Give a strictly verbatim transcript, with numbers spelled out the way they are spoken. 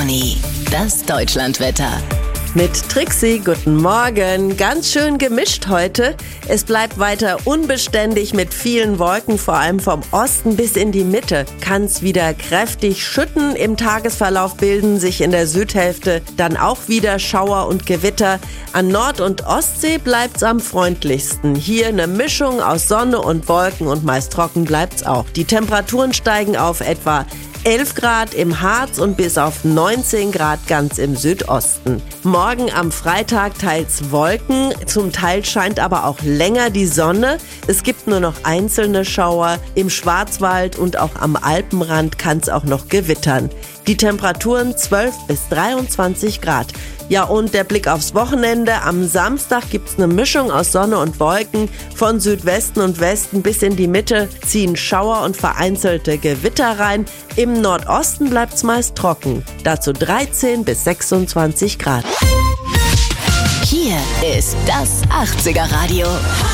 Conny, das Deutschlandwetter. Mit Trixie, guten Morgen. Ganz schön gemischt heute. Es bleibt weiter unbeständig mit vielen Wolken, vor allem vom Osten bis in die Mitte. Kann es wieder kräftig schütten. Im Tagesverlauf bilden sich in der Südhälfte dann auch wieder Schauer und Gewitter. An Nord- und Ostsee bleibt's am freundlichsten. Hier eine Mischung aus Sonne und Wolken und meist trocken bleibt's auch. Die Temperaturen steigen auf etwa elf Grad im Harz und bis auf neunzehn Grad ganz im Südosten. Morgen am Freitag teils Wolken, zum Teil scheint aber auch länger die Sonne. Es gibt nur noch einzelne Schauer. Im Schwarzwald und auch am Alpenrand kann es auch noch gewittern. Die Temperaturen zwölf bis dreiundzwanzig Grad. Ja, und der Blick aufs Wochenende. Am Samstag gibt's eine Mischung aus Sonne und Wolken. Von Südwesten und Westen bis in die Mitte ziehen Schauer und vereinzelte Gewitter rein. Im Nordosten bleibt's meist trocken. Dazu dreizehn bis sechsundzwanzig Grad. Hier ist das achtziger Radio.